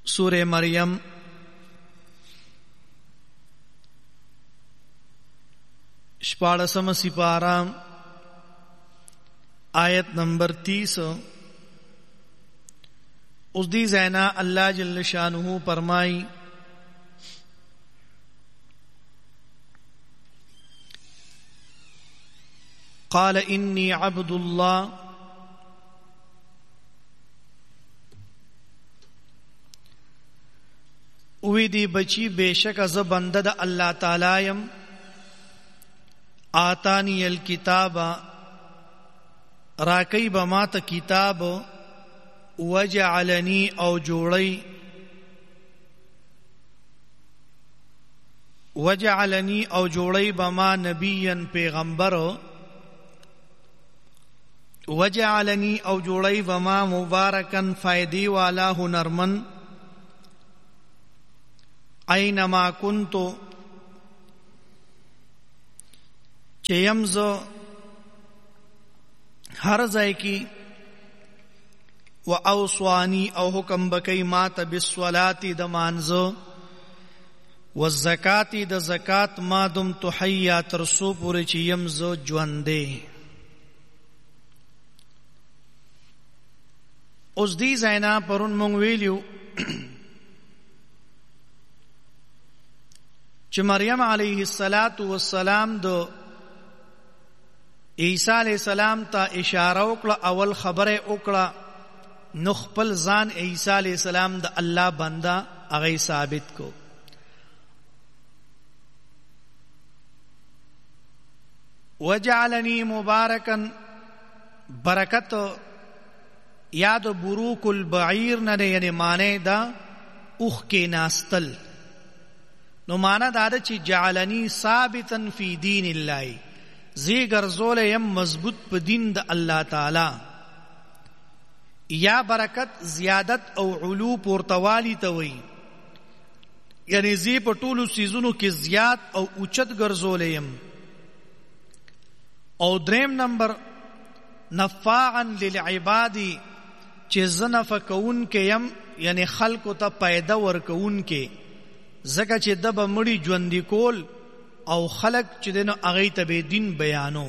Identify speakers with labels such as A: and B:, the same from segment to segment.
A: سورہ مریم شپاڑسم سپارہ آیت نمبر 30. اس دی زینا اللہ جل شانہ فرمائی قال انی عبد اللہ اوی دی بچی بے شک از بندہ دا اللہ تعالی یم آتانی الکتاب راکی بما تا کتاب وجعلنی او جوڑی بما نبیًا پیغمبر وجعلنی او جوڑی بما مبارکن فائدی والا ہنرمن اینما کنتو چیمز ہر ځای کی و اوصوانی او حکم بکی مات بالصلاة د مانزو والزکاة د زکات ما دمت حیا ترسو پوری چی یمزو ژوندے. اوس دی زینا پرون مونږ ویلیو چې مریم علیه السلام د عیسی علیہ السلام ته اشاره وکړه، اول خبره وکړه، نو خپل ځان عیسی علیہ السلام د الله بنده هغه ثابت کو. وجعلنی مبارکن برکت یاد بروک البعیر نه یعنی معنی دا اوخ کې ناستل، نو معنی دا ده چې جعلنی ثابتا فی دین الله، زی ګرځول یم مضبوط په دین د الله تعالی. یا برکت زیادت او علو پورتوالی ته وی، یعنی زی په ټولو سیزونو کې زیات او اوچت ګرځول یم. او دریم نمبر نفاعا للعباد، چې زنف کون کې یم یعنی خلق ته پیدا ورکون کې، زکه چې د بمړي ژوندې کول او خلق چې دنو هغه ته به دین بیانو.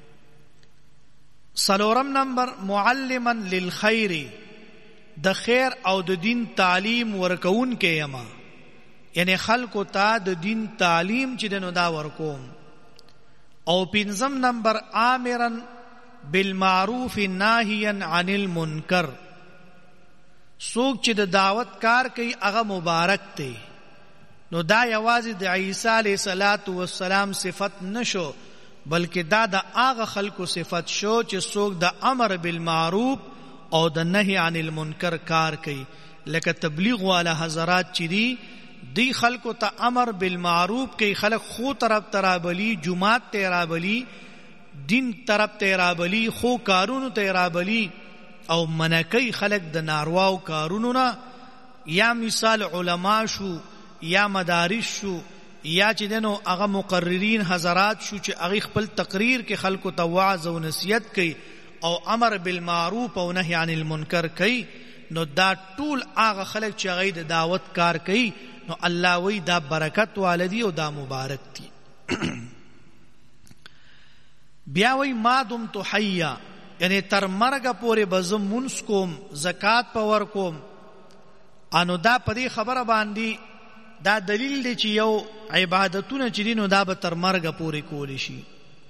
A: سلورم نمبر معلما للخير، د خیر او د دین تعلیم ورکون کې یما، یعنی خلق ته د دین تعلیم چې دنو دا ورکوم. او پنځم نمبر آمرا بالمعروف ناهیا عن المنکر، څوک چې د دعوت کار کوي هغه مبارک دی. نو دا یوازې د عیسی علیه السلام صفت نشو، بلکې دا د هغه خلکو صفت شو چې څوک د امر بالمعروف او د نهی عن المنکر کار کوي. لکه تبلیغ والا حضرات چې دی خلکو ته امر بالمعروف کوي، خلک خو طرف ترابلی، جماعت ته رابلی، دین طرف ته رابلی، خو کارونو ته رابلی، او منکی خلق د نارواو کارونو نه. یا مثال علما شو، یا مدارس شو، یا چې دنو هغه مقررین حضرات شو چې هغه خپل تقریر کې خلکو ته وعظ او نصیحت کوي او امر بالمعروف او نهی عن المنکر کوي. نو دا ټول هغه خلک چې هغه د دعوت کار کوي، نو الله وی دا برکت والدی او دا مبارک دي. بیا وی ما دمت حیا، یعنی تر مرګ پورې بزم منس کوم، زکات پور کوم. انو دا پدې خبره باندې دا دلیل دی چې یو عبادتونه چې دینو دا به تر مرګ پورې کولی شي.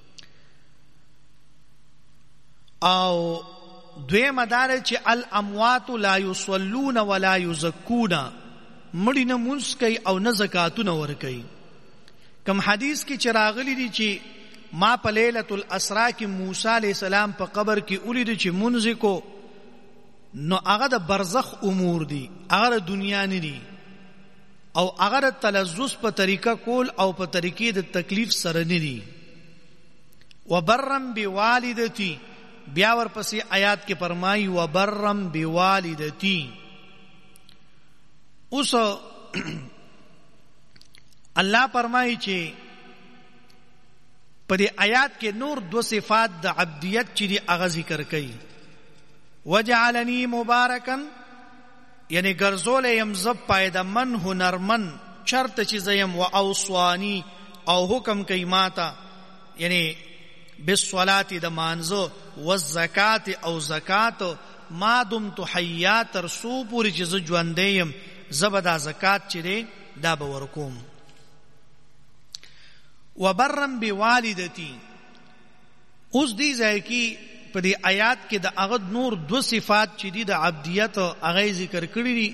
A: او دویمه دا ده چې الاموات لا یصلون ولا یزکون، مړي نه منس کوي او نه زکاتونه ورکوي. کم حدیث کې چې راغلی دی چې ما په لیلۃ الاسراء کې موسی علیہ السلام په قبر کې ولید چې منځ کو، نو هغه د برزخ امور دي، هغه د دنیا نه دي، او هغه د تلذذ په طریقه کول او په طریقې د تکلیف سره نه دي. وبرم بوالدتی، بیا ورپسې آیات کې فرمایي وبرم بوالدتی. اوس الله فرمایي چې په دې آیات کې نور دو صفات د عبدیت چې دی هغه ذکر کړي. وجعلنی مبارکن یعنی ګرځول یم زب پایدمن هنرمن چرته چې زیم و اوصانی او حکم کوي ماته یعنی بالصلاه د مانزو والزکات او زکات ما دمت حیا تر سو پوری چې ز ژوندې يم زبدا زکات چې دا به ورکوم. وبرم بوالدتی اوس دې ځای کې په دې آیات کې د هغه نور دو صفات چې دي د عبدیت هغه ذکر کړی دي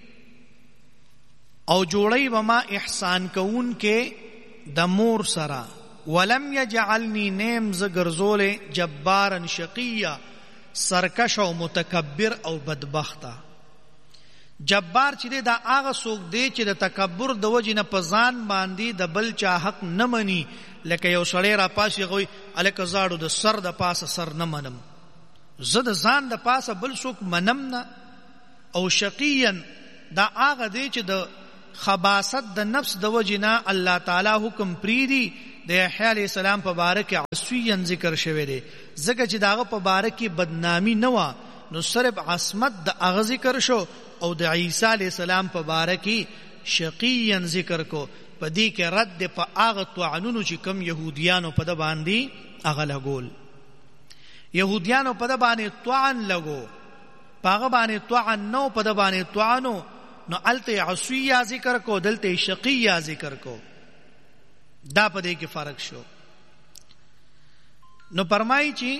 A: او جوړی وما احسان کون کې د مور سره. ولم یجعلنی نیم ز ګرځولې جبارا شقیا سرکش او متکبر او بدبخته. جبار چې دا هغه څوک دی چې د تکبر د وجې نه په ځان باندې د بل چا حق نه مني، لکه یو سړی را پاسې غوي الکه زاړو د سر د پاسه سر نه منم، زه د ځان د پاسه بل څوک منم نه. او شقیا دا هغه دی چې د خباثت د نفس د وجې نه الله تعالی حکم پریدي. د یحیی علیہ السلام په باره کې عصویا ذکر شوی دی ځکه چې داغه په باره کې بدنامی نه و، نو صرف عصمت د هغه ذکر شو او د عیسی علیہ السلام په باره کې شقیا ذکر کو. په دې کې رد په هغه طعنونو چې کم يهوديانو په د باندې هغه لګول. يهوديانو په د باندې طعن لګو، په هغه باندې طعن نو په د باندې طعنو، نو الته عصویا ذکر کو دلته شقیا ذکر کو. دا په دې کې فرق شو. نو فرمایي چې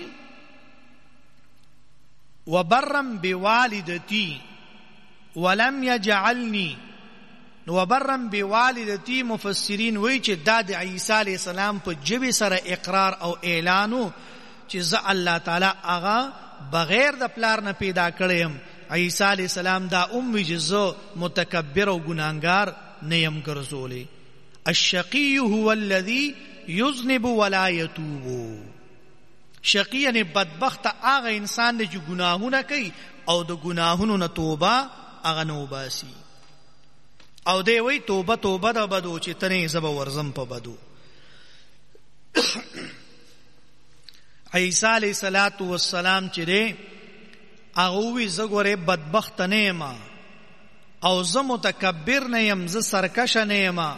A: وبرم بوالدتی ولم يجعلني. نو وبرم بوالدتی مفسرین وایي چې دا د عیسی علیہ السلام په جبه سره اقرار او اعلانو چې زه الله تعالی هغه بغیر د پلار نه پیدا کړم. عیسی علیہ السلام دا وی چې زه متکبر او ګناهګار نه یم ګرځولې. الشقی هو الذی یذنب ولا یتوب. شقی یعنی بدبخت هغه انسان دی چې ګناهونه کوي او د ګناهونو نه توبه هغه نه وباسي. او دی وی توبه توبه د بدو چې تنه زب ورزم په بدو. عیسی علیہ الصلات والسلام چې دی هغه وی زګوره بدبخت نه ما او زه متکبر نه یم، زه سرکش نه یم.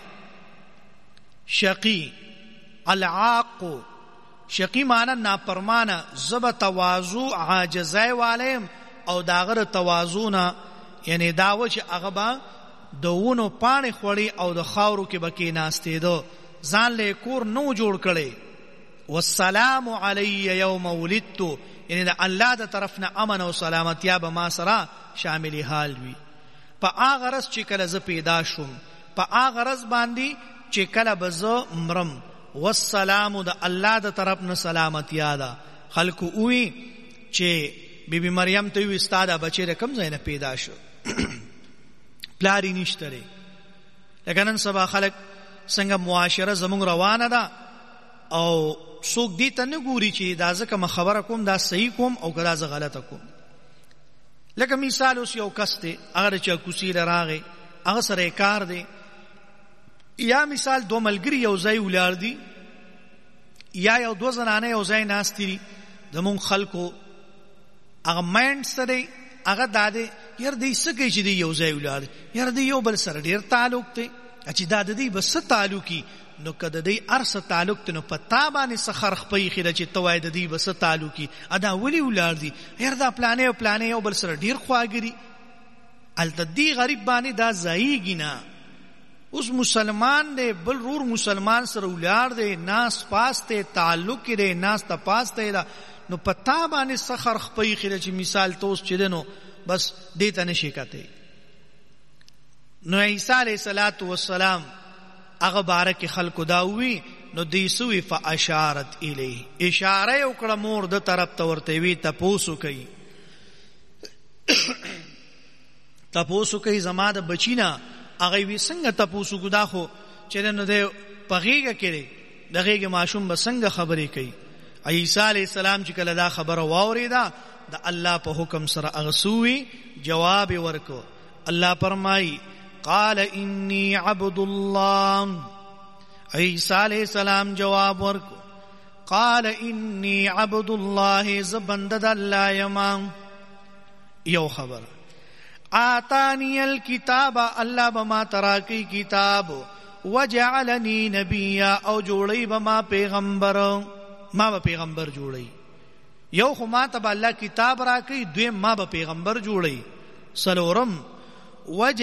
A: شقی العاق، شقی معنی نافرمانه، زب تواضع عاجزای والیم او داغه تواضعونه یعنی داو چې هغه با دونو پانی خوړی او د خاورو کې بکی ناشته دو، ځان له کور نو جوړ کړي. والسلام علی یوم ولدت، یعنی د الله د طرف نه امن او سلامتیا به ما سره شامل حال وي. په هغه ورځ چې کله زه پیدا شوم، په هغه ورځ باندې چې کله به زه مرم. والسلام د الله د طرف نه سلامتیا ده. خلکو وی چې بیبي مریم ته وی ستاده بچی د کم ځای نه پیدا شو، پلاری نشته لري. لکه نن سبا خلک څنګه معاشره زموږ روانه ده او څوک دې ته نه ګوري چې دا ځکه ما خبره کوم دا صحیح کوم او کدا زه غلطه کوم. لکه مثال اوس یو کس دی هغه چې کوسی راغی هغه سره کار دی، یا مثال دو ملګری یو ځای ولار دي یا یو دو زنانه یو ځای ناستې دي، زموږ خلکو هغه مایند سره هغه داده یار دې سکه چې دی یو ځای ولار دي، یار دې یو بل سره ډیر تعلق دی چې دا د دې بس تعلقي، نو کده دې ارسه تعلق ته نو پتا باندې سخر خپې خیره چې توای د دې بس تعلقي ادا ولي ولار دي، یار دا پلانې او پلانې یو بل سره ډیر خواګری الته دې غریب باندې دا ځایږي نه. اوس مسلمان دی بل رور مسلمان سره ولار دی، ناس پاس ته تعلق دی، ناس ته پاس ته، نو پتا باندې سخر خپې خیره چې مثال توس چې نو بس دې ته نشي کته. نو عیسی علیہ الصلات والسلام هغه بارک خلق داوی نو دیسوی فاشارت الیه، اشاره وکړه مور د طرف ته ورته وی تپوسو کوي تپوسو کوي زما د بچینا. هغه وی څنګه تپوسو ګدا خو چې نو د پغیګه کړي دغه ماشوم به څنګه خبرې کوي. عیسی علیہ السلام چې کله دا خبره واوریدا د الله په حکم سره هغه سوی جواب ورکو. الله فرمای قال انی عبد الله، عیسی علیہ السلام جواب ورکو قال انی عبد الله، زبند د الله یما. یو خبر آتانی الکتاب الله بما تراکی کتاب وجعلنی نبیا او جوړی بما پیغمبر ما به پیغمبر جوړی یو خو ما ته الله کتاب راکی دویم ما به پیغمبر جوړی سلورم